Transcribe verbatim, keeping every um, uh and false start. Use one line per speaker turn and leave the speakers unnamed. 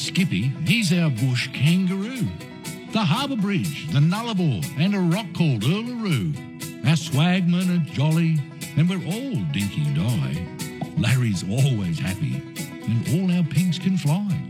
Skippy, he's our bush kangaroo. The Harbour Bridge, the Nullarbor, and a rock called Uluru. Our swagmen are jolly, and we're all dinky-die. Larry's always happy, and all our pigs can fly.